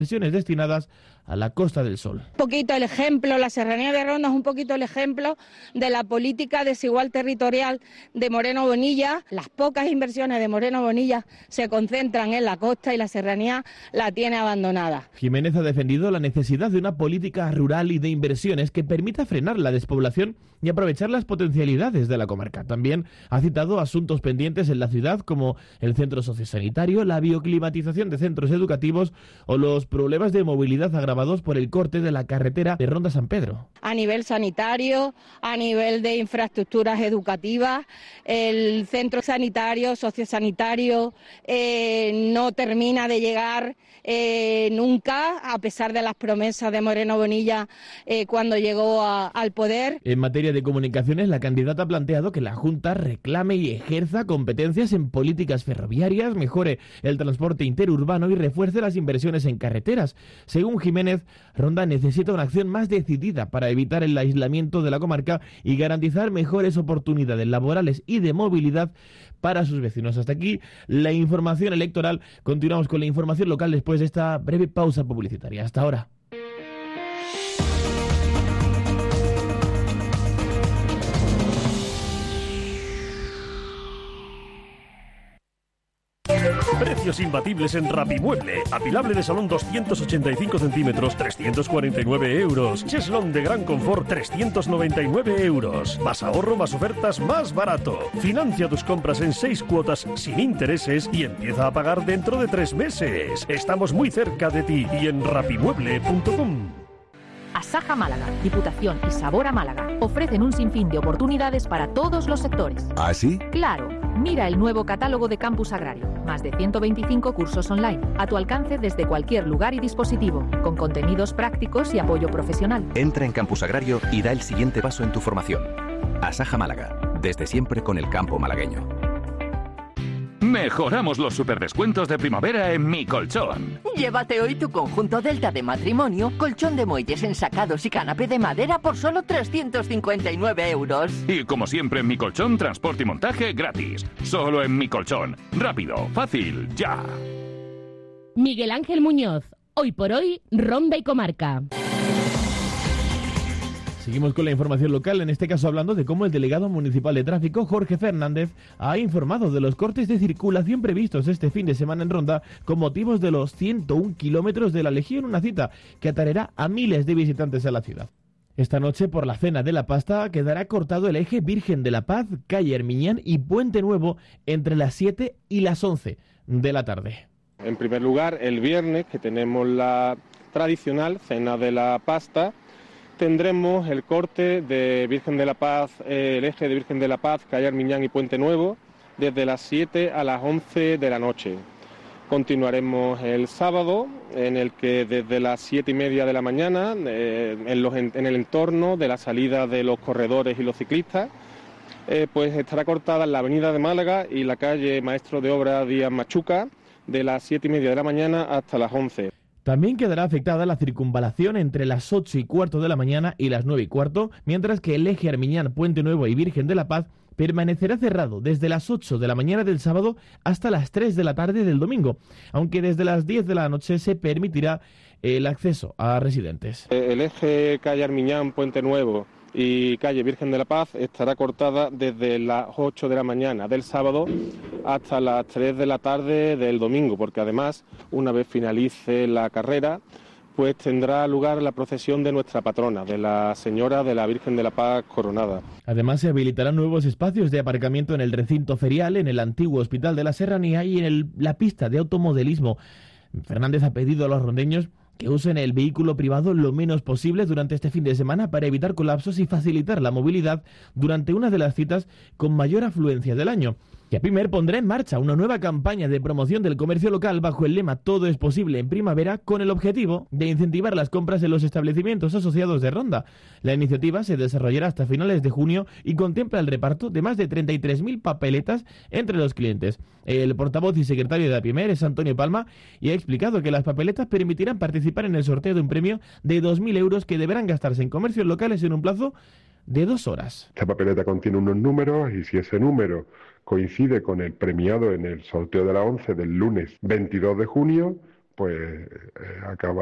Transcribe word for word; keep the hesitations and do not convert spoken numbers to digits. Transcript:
inversiones destinadas a la Costa del Sol. Un poquito el ejemplo, la Serranía de Ronda es un poquito el ejemplo de la política desigual territorial de Moreno Bonilla. Las pocas inversiones de Moreno Bonilla se concentran en la costa y la Serranía la tiene abandonada. Jiménez ha defendido la necesidad de una política rural y de inversiones que permita frenar la despoblación y aprovechar las potencialidades de la comarca. También ha citado asuntos pendientes en la ciudad como el centro sociosanitario, la bioclimatización de centros educativos o los problemas de movilidad agravados por el corte de la carretera de Ronda San Pedro. A nivel sanitario, a nivel de infraestructuras educativas, el centro sanitario, sociosanitario, eh, no termina de llegar eh, nunca, a pesar de las promesas de Moreno Bonilla eh, cuando llegó a, al poder. En materia de comunicaciones, la candidata ha planteado que la Junta reclame y ejerza competencias en políticas ferroviarias, mejore el transporte interurbano y refuerce las inversiones en carreteras. Según Jiménez, Ronda necesita una acción más decidida para evitar el aislamiento de la comarca y garantizar mejores oportunidades laborales y de movilidad para sus vecinos. Hasta aquí la información electoral. Continuamos con la información local después de esta breve pausa publicitaria. Hasta ahora. Precios imbatibles en Rapimueble. Apilable de salón doscientos ochenta y cinco centímetros, trescientos cuarenta y nueve euros. Cheslón de gran confort, trescientos noventa y nueve euros. Más ahorro, más ofertas, más barato. Financia tus compras en seis cuotas sin intereses y empieza a pagar dentro de tres meses. Estamos muy cerca de ti y en rapimueble punto com. Asaja Málaga, Diputación y Sabor a Málaga ofrecen un sinfín de oportunidades para todos los sectores. ¿Ah, sí? Claro. Mira el nuevo catálogo de Campus Agrario. Más de ciento veinticinco cursos online, a tu alcance desde cualquier lugar y dispositivo, con contenidos prácticos y apoyo profesional. Entra en Campus Agrario y da el siguiente paso en tu formación. Asaja Málaga, desde siempre con el campo malagueño. Mejoramos los superdescuentos de primavera en Mi Colchón. Llévate hoy tu conjunto Delta de matrimonio, colchón de muelles ensacados y canapé de madera por solo trescientos cincuenta y nueve euros. Y como siempre en Mi Colchón, transporte y montaje gratis. Solo en Mi Colchón. Rápido, fácil, ya. Miguel Ángel Muñoz. Hoy por hoy, Ronda y Comarca. Seguimos con la información local, en este caso hablando de cómo el delegado municipal de tráfico, Jorge Fernández, ha informado de los cortes de circulación previstos este fin de semana en Ronda con motivos de los ciento un kilómetros de la Legión, una cita que atraerá a miles de visitantes a la ciudad. Esta noche, por la cena de la pasta, quedará cortado el eje Virgen de la Paz, calle Hermiñán y Puente Nuevo entre las siete y las once de la tarde. En primer lugar, el viernes, que tenemos la tradicional cena de la pasta, tendremos el corte de Virgen de la Paz, eh, el eje de Virgen de la Paz, calle Armiñán y Puente Nuevo, desde las siete a las once de la noche. Continuaremos el sábado, en el que desde las siete y media de la mañana, eh, en, los, en el entorno de la salida de los corredores y los ciclistas, eh, pues estará cortada la avenida de Málaga y la calle Maestro de Obra Díaz Machuca, de las siete y media de la mañana hasta las once. También quedará afectada la circunvalación entre las ocho y cuarto de la mañana y las nueve y cuarto, mientras que el eje Armiñán, Puente Nuevo y Virgen de la Paz permanecerá cerrado desde las ocho de la mañana del sábado hasta las tres de la tarde del domingo, aunque desde las diez de la noche se permitirá el acceso a residentes. El eje calle Armiñán, Puente Nuevo y calle Virgen de la Paz estará cortada desde las ocho de la mañana del sábado hasta las tres de la tarde del domingo, porque además, una vez finalice la carrera, pues tendrá lugar la procesión de nuestra patrona, de la Señora de la Virgen de la Paz Coronada. Además, se habilitarán nuevos espacios de aparcamiento en el recinto ferial, en el antiguo Hospital de la Serranía y en el, la pista de automodelismo. Fernández ha pedido a los rondeños que usen el vehículo privado lo menos posible durante este fin de semana para evitar colapsos y facilitar la movilidad durante una de las citas con mayor afluencia del año. Y APIMER pondrá en marcha una nueva campaña de promoción del comercio local bajo el lema Todo es posible en primavera, con el objetivo de incentivar las compras en los establecimientos asociados de Ronda. La iniciativa se desarrollará hasta finales de junio y contempla el reparto de más de treinta y tres mil papeletas entre los clientes. El portavoz y secretario de APIMER es Antonio Palma y ha explicado que las papeletas permitirán participar en el sorteo de un premio de dos mil euros que deberán gastarse en comercios locales en un plazo de dos horas. Esta papeleta contiene unos números y si ese número coincide con el premiado en el sorteo de la once del lunes veintidós de junio, pues eh, acaba